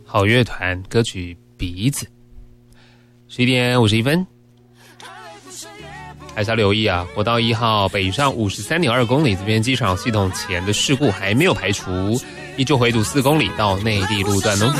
好乐团歌曲鼻子。11点51分，还是要留意啊！国道1号北上53.2公里，这边机场系统前的事故还没有排除，依旧回堵4公里到内地路段哦。